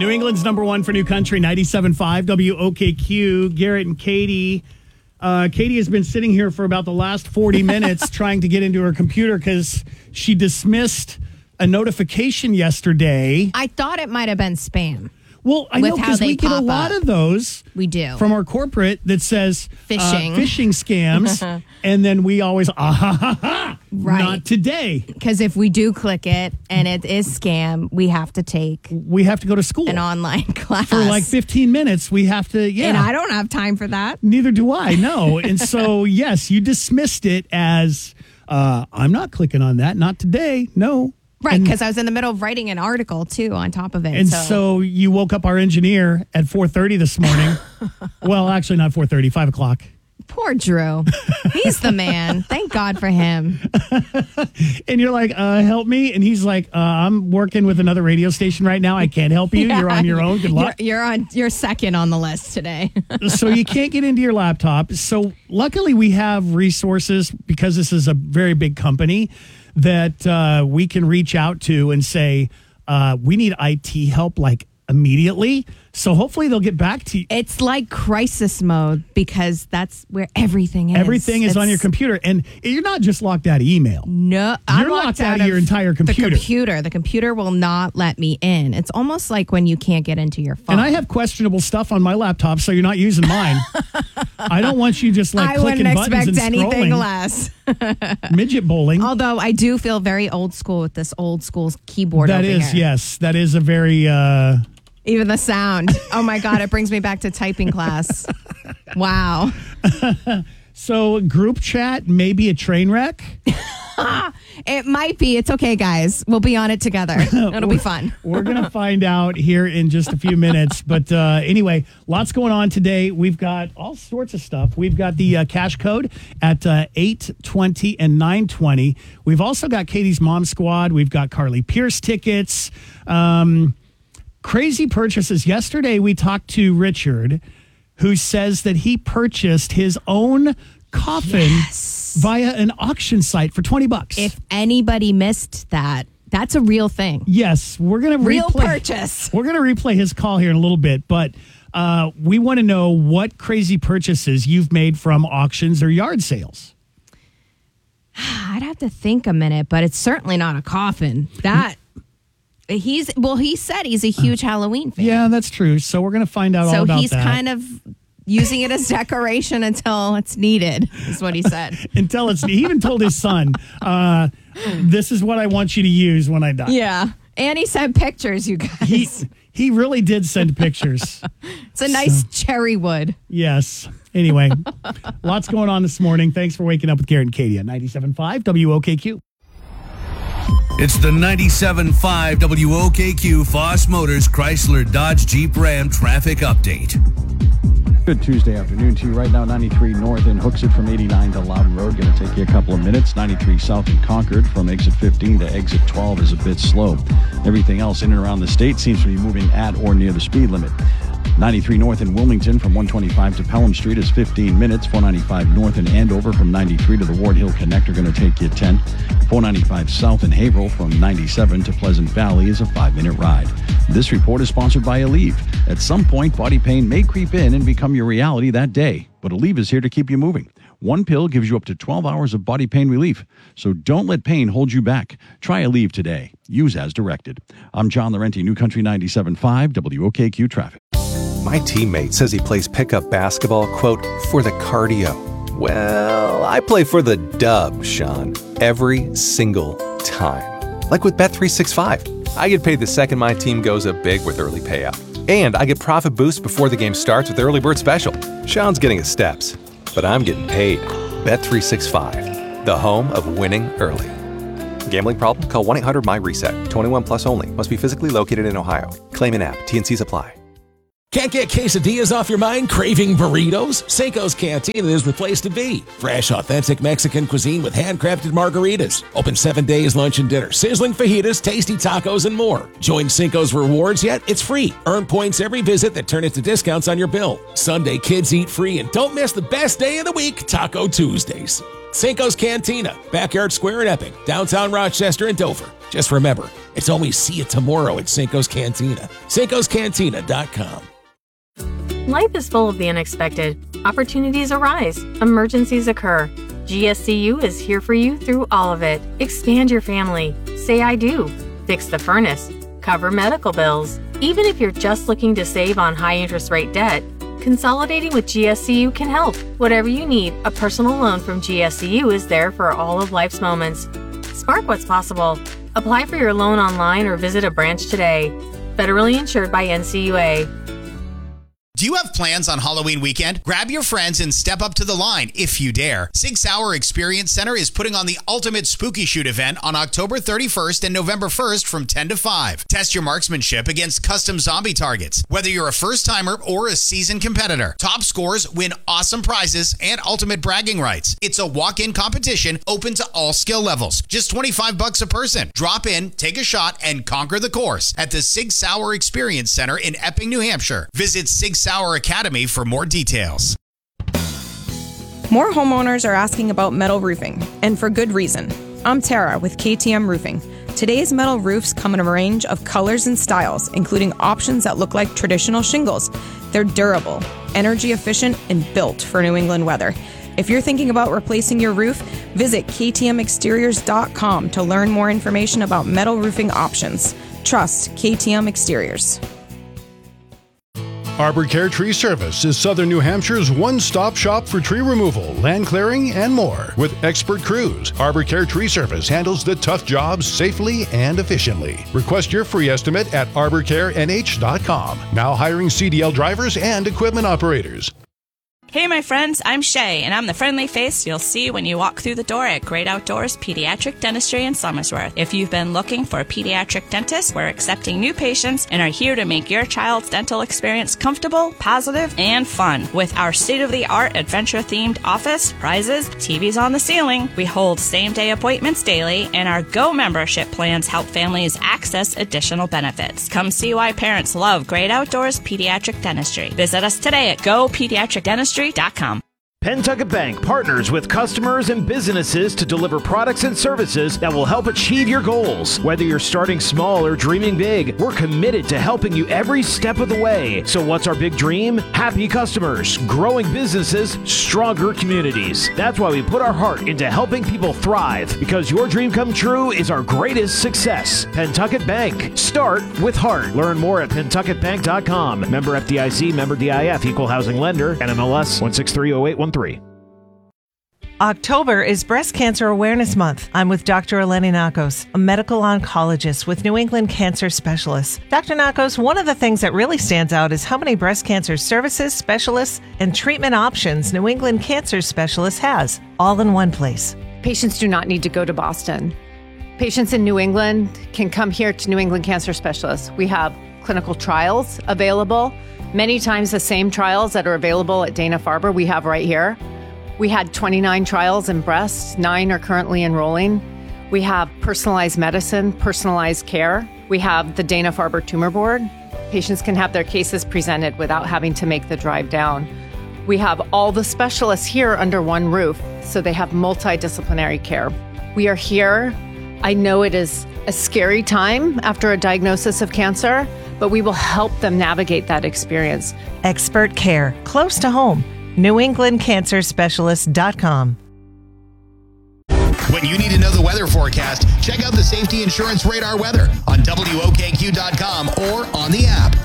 New England's number one for New Country, 97.5 WOKQ. Garrett and Katie. Katie has been sitting here for about the last 40 minutes trying to get into her computer because she dismissed a notification yesterday. I thought it might have been spam. Well, I know because we get a lot of those. We do. From our corporate that says phishing scams. And then we always, right. Not today. Because if we do click it and it is scam, we have to go to school. An online class. For like 15 minutes, we have to, And I don't have time for that. Neither do I, no. And so, yes, you dismissed it as, I'm not clicking on that. Not today. No. Right, because I was in the middle of writing an article, too, on top of it. And so you woke up our engineer at 4:30 this morning. Well, actually, not 4:30, 5 o'clock. Poor Drew. He's the man. Thank God for him. And you're like, help me. And he's like, I'm working with another radio station right now. I can't help you. Yeah, you're on your own. Good luck. You're second on the list today. So you can't get into your laptop. So luckily we have resources because this is a very big company that we can reach out to and say, we need IT help like immediately. So hopefully they'll get back to you. It's like crisis mode because that's where everything is. Everything is on your computer. And you're not just locked out of email. No, you're locked out of your entire computer. The computer will not let me in. It's almost like when you can't get into your phone. And I have questionable stuff on my laptop, so you're not using mine. I don't want you just like clicking buttons and scrolling. I wouldn't expect anything less. Midget bowling. Although I do feel very old school with this old school keyboard over here. Yes. That is a very... Even the sound. Oh, my God. It brings me back to typing class. Wow. So group chat, maybe a train wreck? It might be. It's okay, guys. We'll be on it together. It'll be fun. We're going to find out here in just a few minutes. But anyway, lots going on today. We've got all sorts of stuff. We've got the cash code at 8:20 and 9:20. We've also got Katie's Mom Squad. We've got Carly Pierce tickets. Crazy purchases. Yesterday, we talked to Richard, who says that he purchased his own coffin via an auction site for $20. If anybody missed that, that's a real thing. Yes, we're going to real purchase. We're going to replay his call here in a little bit, but we want to know what crazy purchases you've made from auctions or yard sales. I'd have to think a minute, but it's certainly not a coffin. He said he's a huge Halloween fan. Yeah, that's true. So we're going to find out all about that. So he's kind of using it as decoration until it's needed, is what he said. He even told his son, this is what I want you to use when I die. Yeah. And he sent pictures, you guys. He really did send pictures. It's a nice cherry wood. Yes. Anyway, lots going on this morning. Thanks for waking up with Garrett and Katie at 97.5 WOKQ. It's the 97.5 WOKQ Foss Motors Chrysler Dodge Jeep Ram traffic update. Good Tuesday afternoon to you. Right now, 93 north in Hooksett from 89 to Loudon Road. Going to take you a couple of minutes. 93 south in Concord from exit 15 to exit 12 is a bit slow. Everything else in and around the state seems to be moving at or near the speed limit. 93 north in Wilmington from 125 to Pelham Street is 15 minutes. 495 north in Andover from 93 to the Ward Hill Connector going to take you 10. 495 south in Haverhill from 97 to Pleasant Valley is a 5-minute ride. This report is sponsored by Aleve. At some point, body pain may creep in and become your reality that day, but Aleve is here to keep you moving. One pill gives you up to 12 hours of body pain relief, so don't let pain hold you back. Try Aleve today. Use as directed. I'm John Laurenti, New Country 97.5 WOKQ Traffic. My teammate says he plays pickup basketball, quote, for the cardio. Well, I play for the dub, Sean, every single time. Like with Bet365. I get paid the second my team goes up big with early payout. And I get profit boosts before the game starts with Early Bird Special. Sean's getting his steps, but I'm getting paid. Bet365, the home of winning early. Gambling problem? Call 1-800-MY-RESET. 21 plus only. Must be physically located in Ohio. Claim in app. T&Cs apply. Can't get quesadillas off your mind? Craving burritos? Cinco's Cantina is the place to be. Fresh, authentic Mexican cuisine with handcrafted margaritas. Open 7 days, lunch and dinner. Sizzling fajitas, tasty tacos, and more. Join Cinco's Rewards yet? It's free. Earn points every visit that turn into discounts on your bill. Sunday, kids eat free, and don't miss the best day of the week, Taco Tuesdays. Cinco's Cantina, Backyard Square in Epping, downtown Rochester and Dover. Just remember, it's always see you tomorrow at Cinco's Cantina. Cinco'sCantina.com. Life is full of the unexpected. Opportunities arise. Emergencies occur. GSCU is here for you through all of it. Expand your family. Say I do. Fix the furnace. Cover medical bills. Even if you're just looking to save on high interest rate debt, consolidating with GSCU can help. Whatever you need, a personal loan from GSCU is there for all of life's moments. Spark what's possible. Apply for your loan online or visit a branch today. Federally insured by NCUA. Do you have plans on Halloween weekend? Grab your friends and step up to the line if you dare. Sig Sauer Experience Center is putting on the ultimate spooky shoot event on October 31st and November 1st from 10 to 5. Test your marksmanship against custom zombie targets. Whether you're a first-timer or a seasoned competitor, top scores win awesome prizes and ultimate bragging rights. It's a walk-in competition open to all skill levels. Just $25 a person. Drop in, take a shot, and conquer the course at the Sig Sauer Experience Center in Epping, New Hampshire. Visit Sig Sauer Academy for more details. More homeowners are asking about metal roofing, and for good reason. I'm Tara with KTM Roofing. Today's metal roofs come in a range of colors and styles, including options that look like traditional shingles. They're durable, energy efficient, and built for New England weather. If you're thinking about replacing your roof, visit ktmexteriors.com to learn more information about metal roofing options. Trust KTM Exteriors. Arbor Care Tree Service is Southern New Hampshire's one-stop shop for tree removal, land clearing, and more. With expert crews, Arbor Care Tree Service handles the tough jobs safely and efficiently. Request your free estimate at arborcarenh.com. Now hiring CDL drivers and equipment operators. Hey, my friends, I'm Shay, and I'm the friendly face you'll see when you walk through the door at Great Outdoors Pediatric Dentistry in Somersworth. If you've been looking for a pediatric dentist, we're accepting new patients and are here to make your child's dental experience comfortable, positive, and fun. With our state-of-the-art adventure-themed office, prizes, TVs on the ceiling, we hold same-day appointments daily, and our Go membership plans help families access additional benefits. Come see why parents love Great Outdoors Pediatric Dentistry. Visit us today at GoPediatricDentistry.com. Pentucket Bank partners with customers and businesses to deliver products and services that will help achieve your goals. Whether you're starting small or dreaming big, we're committed to helping you every step of the way. So what's our big dream? Happy customers, growing businesses, stronger communities. That's why we put our heart into helping people thrive, because your dream come true is our greatest success. Pentucket Bank. Start with heart. Learn more at pentucketbank.com. Member FDIC, member DIF, equal housing lender, NMLS 1630813. October is Breast Cancer Awareness Month. I'm with Dr. Eleni Nakos, a medical oncologist with New England Cancer Specialists. Dr. Nakos, one of the things that really stands out is how many breast cancer services, specialists, and treatment options New England Cancer Specialists has, all in one place. Patients do not need to go to Boston. Patients in New England can come here to New England Cancer Specialists. We have clinical trials available. Many times the same trials that are available at Dana-Farber we have right here. We had 29 trials in breast, 9 are currently enrolling. We have personalized medicine, personalized care. We have the Dana-Farber Tumor Board. Patients can have their cases presented without having to make the drive down. We have all the specialists here under one roof, so they have multidisciplinary care. We are here. I know it is a scary time after a diagnosis of cancer, but we will help them navigate that experience. Expert care, close to home. NewEnglandCancerSpecialist.com. When you need to know the weather forecast, check out the Safety Insurance Radar weather on WOKQ.com or on the app.